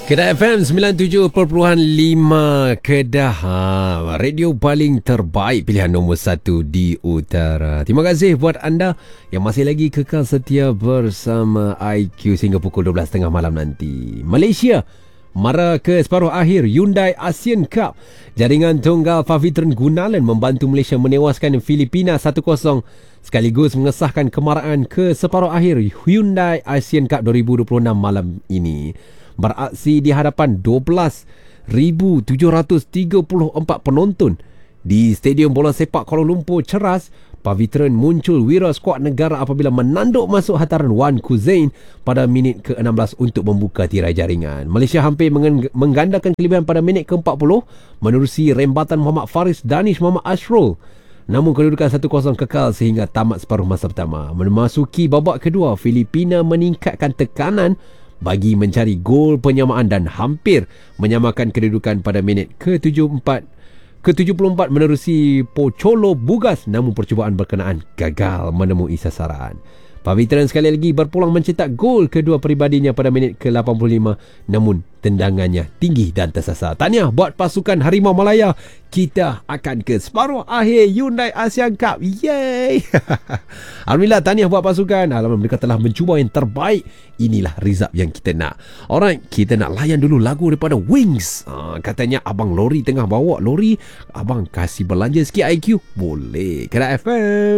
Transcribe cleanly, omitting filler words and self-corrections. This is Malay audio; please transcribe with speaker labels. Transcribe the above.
Speaker 1: Kedah FM 97.5 Kedah, radio paling terbaik, pilihan nombor 1 di utara. Terima kasih buat anda yang masih lagi kekal setia bersama IQ sehingga pukul 12.30 malam nanti. Malaysia mara ke separuh akhir Hyundai Asian Cup. Jaringan tunggal Favitran Gunalan membantu Malaysia menewaskan Filipina 1-0 sekaligus mengesahkan kemaraan ke separuh akhir Hyundai Asian Cup 2026 malam ini. Beraksi di hadapan 12,734 penonton di Stadium Bola Sepak Kuala Lumpur Ceras, Pavitran muncul wira skuad negara apabila menanduk masuk hantaran Wan Kuzain pada minit ke-16 untuk membuka tirai jaringan. Malaysia hampir menggandakan kelebihan pada minit ke-40 menerusi rembatan Muhammad Faris Danish Muhammad Ashrul. Namun kedudukan 1-0 kekal sehingga tamat separuh masa pertama. Memasuki babak kedua, Filipina meningkatkan tekanan bagi mencari gol penyamaan dan hampir menyamakan kedudukan pada minit ke-74 menerusi Pocholo Bugas, namun percubaan berkenaan gagal menemui sasaran. Pavitran sekali lagi berpulang mencetak gol kedua peribadinya pada minit ke-85, namun tendangannya tinggi dan tersasar. Tahniah buat pasukan Harimau Malaya. Kita akan ke separuh akhir Hyundai Asian Cup. Yeay! Alhamdulillah, tahniah buat pasukan. Alhamdulillah, mereka telah mencuba yang terbaik. Inilah result yang kita nak. Alright, kita nak layan dulu lagu daripada Wings. Katanya Abang Lori tengah bawa lori. Abang kasih belanja sikit IQ. Boleh. Kedah FM.